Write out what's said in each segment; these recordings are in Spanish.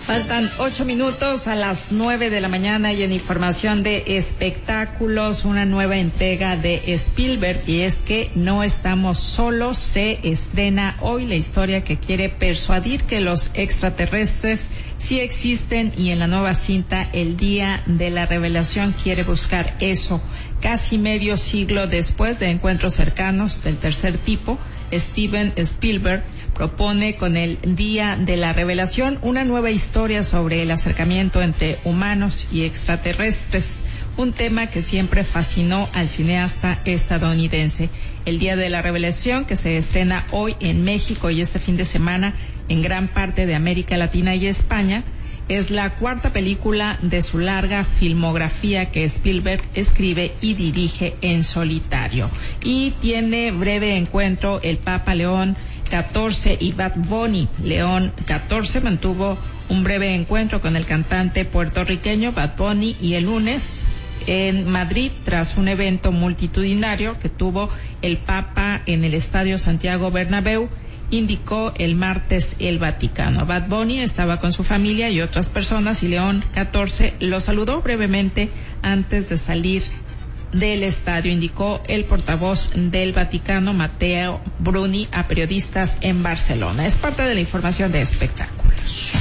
Faltan 8 minutos a las 9 de la mañana y en información de espectáculos, una nueva entrega de Spielberg, y es que no estamos solos. Se estrena hoy la historia que quiere persuadir que los extraterrestres sí existen, y en la nueva cinta El Día de la Revelación quiere buscar eso. Casi medio siglo después de encuentros cercanos del tercer tipo, Steven Spielberg propone con El Día de la Revelación una nueva historia sobre el acercamiento entre humanos y extraterrestres, un tema que siempre fascinó al cineasta estadounidense. El Día de la Revelación, que se estrena hoy en México y este fin de semana en gran parte de América Latina y España, es la cuarta película de su larga filmografía que Spielberg escribe y dirige en solitario. Y tiene breve encuentro el Papa León XIV y Bad Bunny. León XIV mantuvo un breve encuentro con el cantante puertorriqueño Bad Bunny y el lunes en Madrid, tras un evento multitudinario que tuvo el Papa en el Estadio Santiago Bernabéu, indicó el martes el Vaticano. Bad Bunny estaba con su familia y otras personas, y León XIV lo saludó brevemente antes de salir del estadio, indicó el portavoz del Vaticano, Matteo Bruni, a periodistas en Barcelona. Es parte de la información de espectáculos.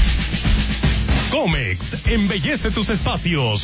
Comex embellece tus espacios.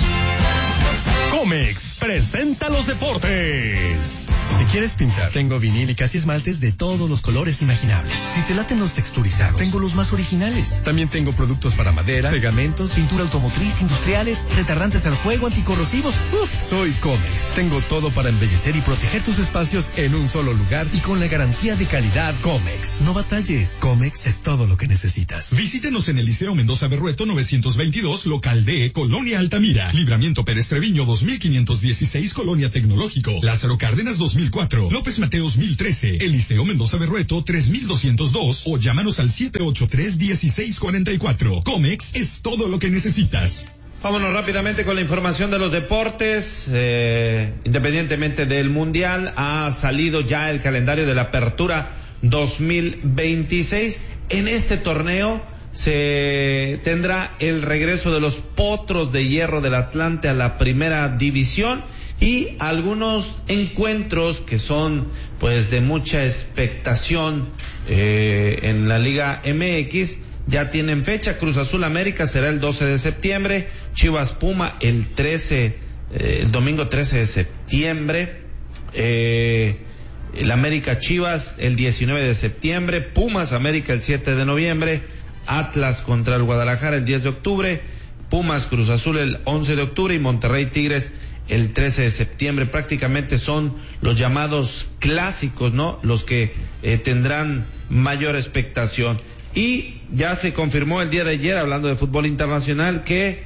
Comex presenta los deportes. Si quieres pintar, tengo vinílicas y esmaltes de todos los colores imaginables. Si te laten los texturizados, tengo los más originales. También tengo productos para madera, pegamentos, pintura automotriz, industriales, retardantes al fuego, anticorrosivos. Soy Comex. Tengo todo para embellecer y proteger tus espacios en un solo lugar y con la garantía de calidad Comex. No batalles. Comex es todo lo que necesitas. Visítenos en el Liceo Mendoza Berrueto 922, local D, Colonia Altamira. Libramiento Pérez Treviño 2516, Colonia Tecnológico. Lázaro Cárdenas 2004, López Mateos 1013, Eliseo Mendoza Berrueto 3202, o llámanos al 783-1644. Comex es todo lo que necesitas. Vámonos rápidamente con la información de los deportes. Independientemente del Mundial, ha salido ya el calendario de la Apertura 2026. En este torneo se tendrá el regreso de los Potros de Hierro del Atlante a la primera división, y algunos encuentros que son pues de mucha expectación en la Liga MX ya tienen fecha. Cruz Azul América será el 12 de septiembre, Chivas Puma el domingo 13 de septiembre, el América Chivas el 19 de septiembre, Pumas América el 7 de noviembre, Atlas contra el Guadalajara el 10 de octubre, Pumas Cruz Azul el 11 de octubre y Monterrey Tigres el 13 de septiembre. Prácticamente son los llamados clásicos, ¿no? Los que tendrán mayor expectación. Y ya se confirmó el día de ayer, hablando de fútbol internacional, que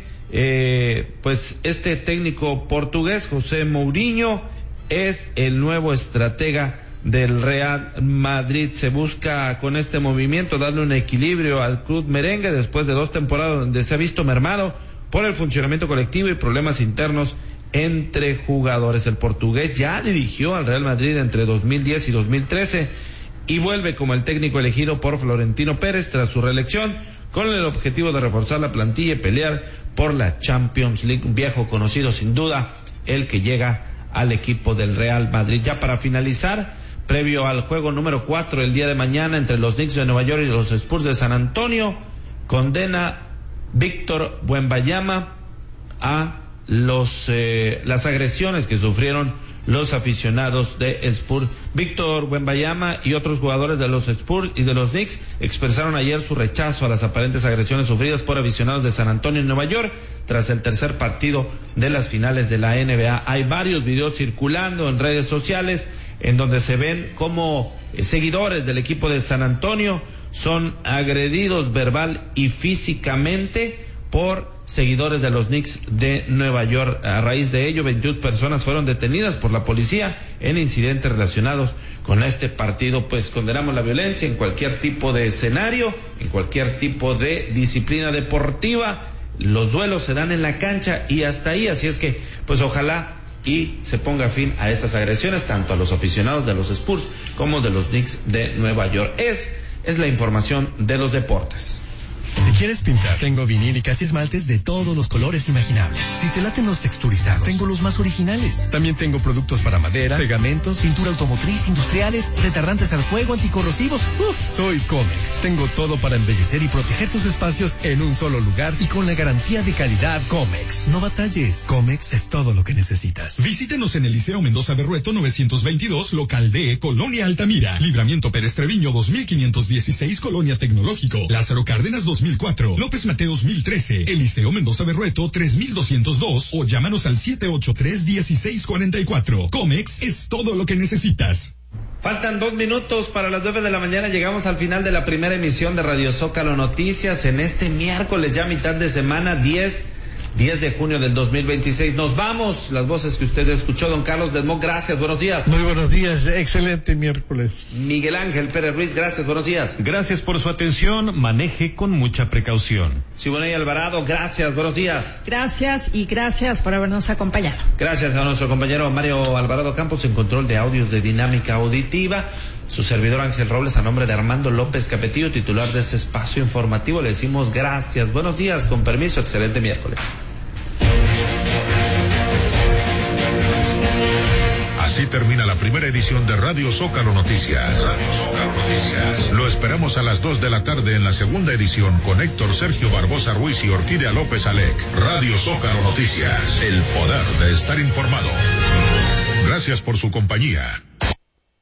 pues este técnico portugués, José Mourinho, es el nuevo estratega del Real Madrid. Se busca con este movimiento darle un equilibrio al club merengue después de 2 temporadas donde se ha visto mermado por el funcionamiento colectivo y problemas internos entre jugadores. El portugués ya dirigió al Real Madrid entre 2010 y 2013 y vuelve como el técnico elegido por Florentino Pérez tras su reelección, con el objetivo de reforzar la plantilla y pelear por la Champions League. Un viejo conocido sin duda, el que llega al equipo del Real Madrid. Ya para finalizar, previo al juego número 4 el día de mañana entre los Knicks de Nueva York y los Spurs de San Antonio, condena Víctor Wembanyama a las agresiones que sufrieron los aficionados de Spurs. Víctor Wembanyama y otros jugadores de los Spurs y de los Knicks expresaron ayer su rechazo a las aparentes agresiones sufridas por aficionados de San Antonio y Nueva York tras el tercer partido de las finales de la NBA. Hay varios videos circulando en redes sociales en donde se ven como seguidores del equipo de San Antonio son agredidos verbal y físicamente por seguidores de los Knicks de Nueva York. A raíz de ello, 21 personas fueron detenidas por la policía en incidentes relacionados con este partido. Pues condenamos la violencia en cualquier tipo de escenario, en cualquier tipo de disciplina deportiva. Los duelos se dan en la cancha y hasta ahí, así es que pues ojalá y se ponga fin a esas agresiones, tanto a los aficionados de los Spurs como de los Knicks de Nueva York. Es la información de los deportes. Si ¿Quieres pintar? Tengo vinílicas y esmaltes de todos los colores imaginables. Si te laten los texturizados, tengo los más originales. También tengo productos para madera, pegamentos, pintura automotriz, industriales, retardantes al fuego, anticorrosivos. Soy Comex. Tengo todo para embellecer y proteger tus espacios en un solo lugar y con la garantía de calidad Comex. No batalles. Comex es todo lo que necesitas. Visítenos en el Liceo Mendoza Berrueto 922, local D, Colonia Altamira. Libramiento Pérez Treviño 2516, Colonia Tecnológico. Lázaro Cárdenas 2004. López Mateos 1013. Eliseo Mendoza Berrueto 3202 o llámanos al 783-1644. Comex es todo lo que necesitas. Faltan 2 minutos para las 9 de la mañana. Llegamos al final de la primera emisión de Radio Zócalo Noticias en este miércoles, ya mitad de semana, 10 de junio del 2026. Nos vamos. Las voces que usted escuchó, don Carlos Desmond, gracias, buenos días. Muy buenos días, excelente miércoles. Miguel Ángel Pérez Ruiz, gracias, buenos días. Gracias por su atención, maneje con mucha precaución. Siboney Alvarado, gracias, buenos días. Gracias y gracias por habernos acompañado. Gracias a nuestro compañero Mario Alvarado Campos en control de audios de Dinámica Auditiva. Su servidor Ángel Robles, a nombre de Armando López Capetillo, titular de este espacio informativo, le decimos gracias, buenos días, con permiso, excelente miércoles. Así termina la primera edición de Radio Zócalo Noticias. Lo esperamos a las 2 de la tarde en la segunda edición con Héctor Sergio Barbosa Ruiz y Orquídea López Alec. Radio Zócalo Noticias, el poder de estar informado. Gracias por su compañía.